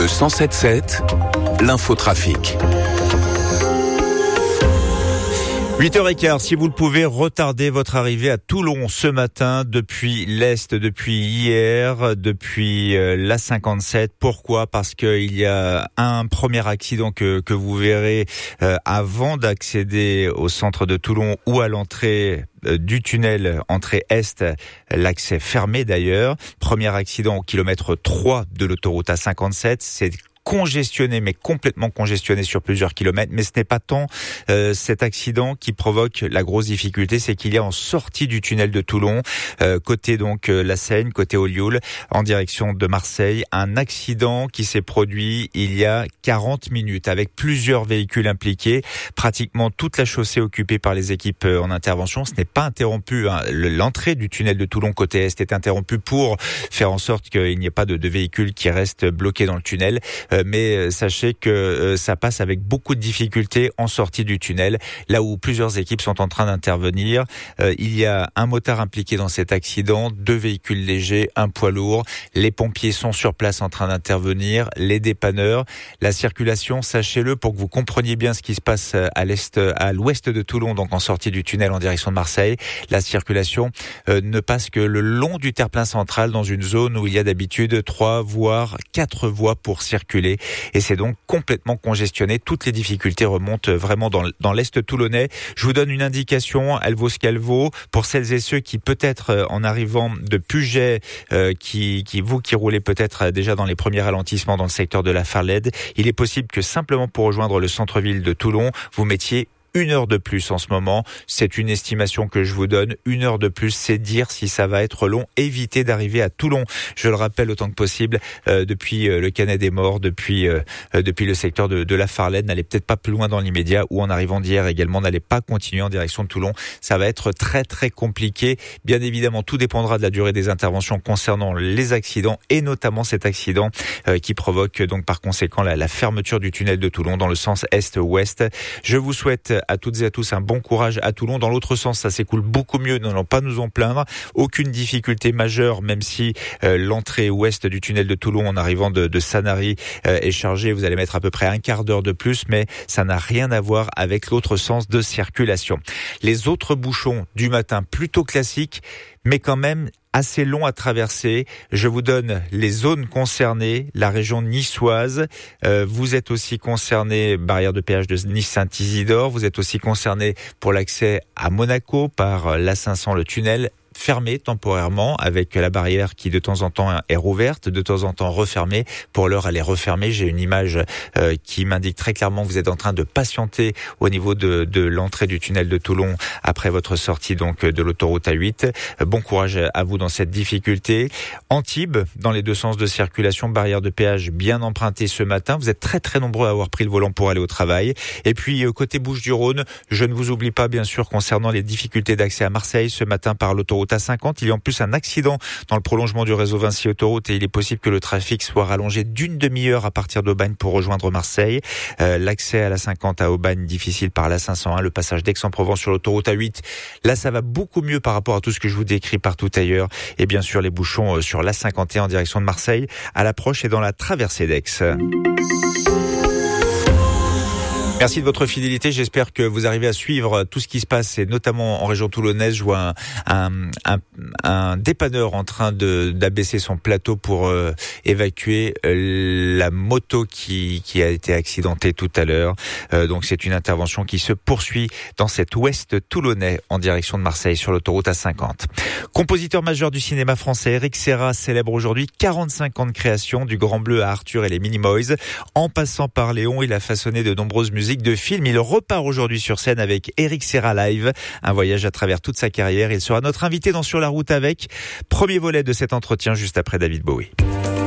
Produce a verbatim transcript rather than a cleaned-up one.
cent sept sept, l'infotrafic. huit heures quinze, si vous le pouvez, retardez votre arrivée à Toulon ce matin depuis l'Est, depuis hier, depuis euh, l'A cinquante-sept. Pourquoi ? Parce qu'il y a un premier accident que, que vous verrez euh, avant d'accéder au centre de Toulon ou à l'entrée euh, du tunnel entrée Est, l'accès fermé d'ailleurs. Premier accident au kilomètre trois de l'autoroute A cinquante-sept, c'est congestionné, mais complètement congestionné sur plusieurs kilomètres. Mais ce n'est pas tant euh, cet accident qui provoque la grosse difficulté, c'est qu'il y a en sortie du tunnel de Toulon, euh, côté donc euh, la Seine, côté Olioul, en direction de Marseille, un accident qui s'est produit il y a quarante minutes avec plusieurs véhicules impliqués, pratiquement toute la chaussée occupée par les équipes euh, en intervention. Ce n'est pas interrompu, hein. L'entrée du tunnel de Toulon côté Est est interrompue pour faire en sorte qu'il n'y ait pas de, de véhicules qui restent bloqués dans le tunnel. Euh, mais sachez que euh, ça passe avec beaucoup de difficultés en sortie du tunnel, là où plusieurs équipes sont en train d'intervenir. Euh, il y a un motard impliqué dans cet accident, deux véhicules légers, un poids lourd. Les pompiers sont sur place en train d'intervenir, les dépanneurs. La circulation, sachez-le, pour que vous compreniez bien ce qui se passe à l'est, à l'ouest de Toulon, donc en sortie du tunnel en direction de Marseille, la circulation euh, ne passe que le long du terre-plein central, dans une zone où il y a d'habitude trois voire quatre voies pour circuler. Et c'est donc complètement congestionné. Toutes les difficultés remontent vraiment dans, dans l'Est toulonnais. Je vous donne une indication, elle vaut ce qu'elle vaut. Pour celles et ceux qui, peut-être, en arrivant de Puget, euh, qui, qui vous qui roulez peut-être déjà dans les premiers ralentissements dans le secteur de la Farlède, il est possible que simplement pour rejoindre le centre-ville de Toulon, vous mettiez une heure de plus en ce moment. C'est une estimation que je vous donne. Une heure de plus, c'est dire si ça va être long. Évitez d'arriver à Toulon, je le rappelle autant que possible, euh, depuis euh, le Canet des Morts, depuis euh, depuis le secteur de, de la Farlède. N'allez peut-être pas plus loin dans l'immédiat, ou en arrivant d'hier également, n'allez pas continuer en direction de Toulon. Ça va être très très compliqué. Bien évidemment, tout dépendra de la durée des interventions concernant les accidents, et notamment cet accident euh, qui provoque donc par conséquent la, la fermeture du tunnel de Toulon dans le sens est-ouest. Je vous souhaite à toutes et à tous un bon courage à Toulon. Dans l'autre sens, ça s'écoule beaucoup mieux, n'allons pas nous en plaindre. Aucune difficulté majeure, même si euh, l'entrée ouest du tunnel de Toulon en arrivant de, de Sanary euh, est chargée. Vous allez mettre à peu près un quart d'heure de plus, mais ça n'a rien à voir avec l'autre sens de circulation. Les autres bouchons du matin, plutôt classiques, mais quand même assez long à traverser. Je vous donne les zones concernées, la région niçoise. Euh, vous êtes aussi concerné, barrière de péage de Nice-Saint-Isidore. Vous êtes aussi concerné pour l'accès à Monaco par l'A cinq cents, le tunnel fermé temporairement, avec la barrière qui de temps en temps est rouverte, de temps en temps refermée. Pour l'heure, elle est refermée. J'ai une image euh, qui m'indique très clairement que vous êtes en train de patienter au niveau de, de l'entrée du tunnel de Toulon après votre sortie donc de l'autoroute A huit. Bon courage à vous dans cette difficulté. Antibes, dans les deux sens de circulation, barrière de péage bien empruntée ce matin. Vous êtes très très nombreux à avoir pris le volant pour aller au travail. Et puis côté Bouches-du-Rhône, je ne vous oublie pas bien sûr concernant les difficultés d'accès à Marseille ce matin par l'autoroute A cinquante. Il y a en plus un accident dans le prolongement du réseau Vinci Autoroute, et il est possible que le trafic soit rallongé d'une demi-heure à partir d'Aubagne pour rejoindre Marseille. Euh, l'accès à l'A cinquante à Aubagne difficile par l'A cinq cent un, le passage d'Aix-en-Provence sur l'autoroute A huit. Là, ça va beaucoup mieux par rapport à tout ce que je vous décris partout ailleurs. Et bien sûr, les bouchons sur l'A cinquante et un en direction de Marseille à l'approche et dans la traversée d'Aix. Merci de votre fidélité. J'espère que vous arrivez à suivre tout ce qui se passe, et notamment en région toulonnaise. Je vois un, un, un, un dépanneur en train de, d'abaisser son plateau pour euh, évacuer euh, la moto qui, qui a été accidentée tout à l'heure. Euh, donc c'est une intervention qui se poursuit dans cet ouest toulonnais en direction de Marseille sur l'autoroute A cinquante. Compositeur majeur du cinéma français, Eric Serra célèbre aujourd'hui quarante-cinq ans de création, du Grand Bleu à Arthur et les Minimoys. En passant par Léon, il a façonné de nombreuses musiques de film. Il repart aujourd'hui sur scène avec Eric Serra Live, un voyage à travers toute sa carrière. Il sera notre invité dans Sur la route avec, premier volet de cet entretien juste après David Bowie.